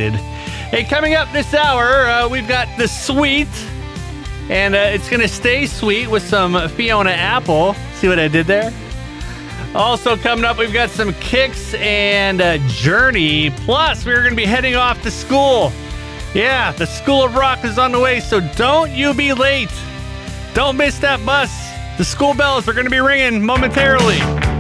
excited. Hey, coming up this hour, we've got the sweet, and it's going to stay sweet with some Fiona Apple. See what I did there? Also coming up, we've got some Kicks and Journey. Plus, we're going to be heading off to school. Yeah, the School of Rock is on the way, so don't you be late. Don't miss that bus. The school bells are going to be ringing momentarily.